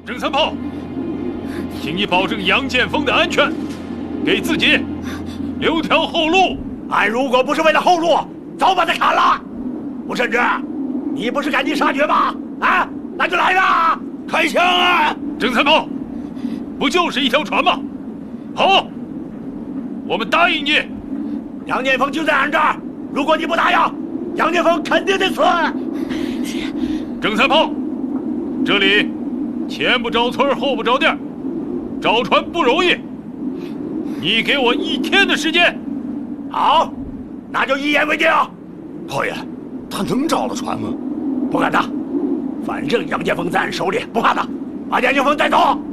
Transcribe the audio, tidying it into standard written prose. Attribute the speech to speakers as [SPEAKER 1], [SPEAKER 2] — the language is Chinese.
[SPEAKER 1] 郑三炮，请你保证杨建锋的安全，给自己留条后路。
[SPEAKER 2] 俺如果不是为了后路，早把他砍了。吴慎之，你不是赶尽杀绝吗？啊，那就来吧，开枪啊！
[SPEAKER 1] 郑三炮，不就是一条船吗？好，我们答应你。
[SPEAKER 2] 杨建锋就在俺这儿，如果你不答应，杨建锋肯定得死。
[SPEAKER 1] 郑三炮，这里前不着村后不着店，找船不容易，你给我1天的时间。
[SPEAKER 2] 好，那就一言为定。
[SPEAKER 3] 炮爷，他能找到船吗？
[SPEAKER 2] 不管他，反正杨建锋在俺手里，不怕他。把杨建锋带走。